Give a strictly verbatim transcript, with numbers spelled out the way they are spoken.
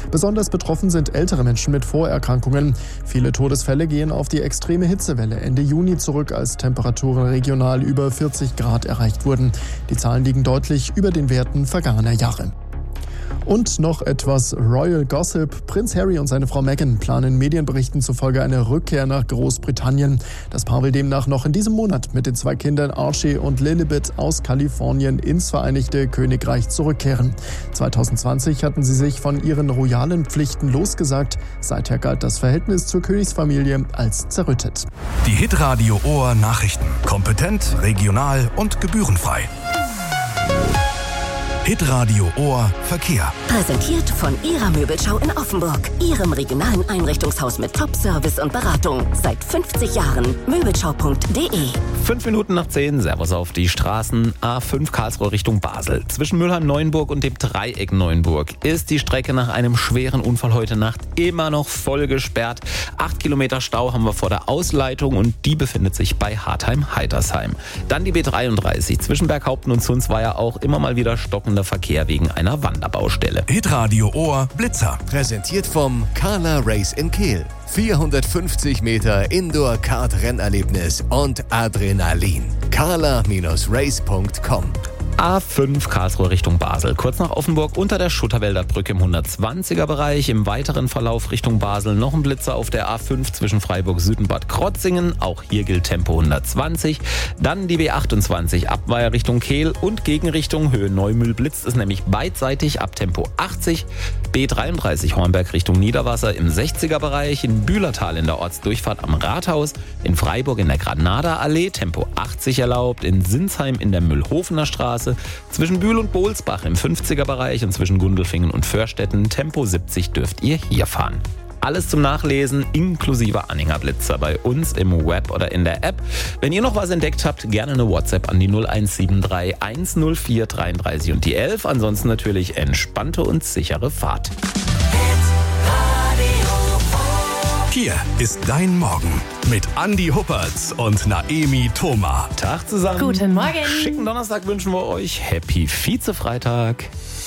Besonders betroffen sind ältere Menschen mit Vorerkrankungen. Viele Todesfälle gehen auf die extreme Hitzewelle Ende Juni zurück, als Temperaturen regional über vierzig Grad erreicht wurden. Die Zahlen liegen deutlich über den Werten vergangener Jahre. Und noch etwas Royal Gossip. Prinz Harry und seine Frau Meghan planen Medienberichten zufolge eine Rückkehr nach Großbritannien. Das Paar will demnach noch in diesem Monat mit den zwei Kindern Archie und Lilibet aus Kalifornien ins Vereinigte Königreich zurückkehren. zwanzig zwanzig hatten sie sich von ihren royalen Pflichten losgesagt. Seither galt das Verhältnis zur Königsfamilie als zerrüttet. Die Hitradio Ohr Nachrichten. Kompetent, regional und gebührenfrei. Hitradio Ohr Verkehr. Präsentiert von Ihrer Möbelschau in Offenburg. Ihrem regionalen Einrichtungshaus mit Top-Service und Beratung. Seit fünfzig Jahren. Möbelschau punkt de. Fünf Minuten nach zehn, Servus auf die Straßen. A fünf Karlsruhe Richtung Basel. Zwischen Mülheim-Neuenburg und dem Dreieck Neuenburg ist die Strecke nach einem schweren Unfall heute Nacht immer noch voll gesperrt. Acht Kilometer Stau haben wir vor der Ausleitung und die befindet sich bei Hartheim-Heitersheim. Dann die B dreiunddreißig. Zwischen Berghaupten und Zunzweier auch immer mal wieder stockender Verkehr wegen einer Wanderbaustelle. Hitradio Ohr Blitzer. Präsentiert vom Carla Race in Kehl. vierhundertfünfzig Meter Indoor-Kart-Rennerlebnis und Adrenalin. carla Race punkt com. A fünf Karlsruhe Richtung Basel. Kurz nach Offenburg unter der Schutterwälder Brücke im hundertzwanziger Bereich. Im weiteren Verlauf Richtung Basel noch ein Blitzer auf der A fünf zwischen Freiburg Süd und Bad Krotzingen. Auch hier gilt Tempo hundertzwanzig. Dann die B achtundzwanzig Abweier Richtung Kehl und Gegenrichtung Höhe Neumühl blitzt es nämlich beidseitig ab Tempo achtzig. B dreiunddreißig Hornberg Richtung Niederwasser im sechziger Bereich. In Bühlertal in der Ortsdurchfahrt am Rathaus. In Freiburg in der Granada-Allee Tempo achtzig erlaubt. In Sinsheim in der Mühlhofener Straße. Zwischen Bühl und Bohlsbach im fünfziger Bereich und zwischen Gundelfingen und Förstetten Tempo siebzig dürft ihr hier fahren. Alles zum Nachlesen inklusive Anhängerblitzer bei uns im Web oder in der App. Wenn ihr noch was entdeckt habt, gerne eine WhatsApp an die null eins sieben drei eins null vier dreiunddreißig und die elf. Ansonsten natürlich entspannte und sichere Fahrt. Hier ist dein Morgen mit Andi Huppertz und Naemi Thoma. Tag zusammen. Guten Morgen. Schicken Donnerstag wünschen wir euch. Happy Vize-Freitag.